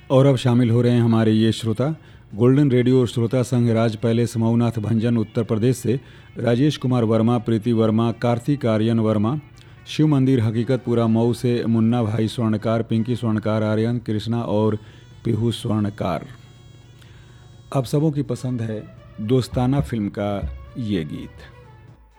और अब शामिल हो रहे हैं हमारे ये श्रोता गोल्डन रेडियो श्रोता संघ राज पैलेस मऊनाथ भंजन उत्तर प्रदेश से राजेश कुमार वर्मा, प्रीति वर्मा, कार्तिक आर्यन वर्मा, शिव मंदिर हकीकतपुरा मऊ से मुन्ना भाई स्वर्णकार, पिंकी स्वर्णकार, आर्यन, कृष्णा और पीहू स्वर्णकार। आप सबों की पसंद है दोस्ताना फिल्म का ये गीत।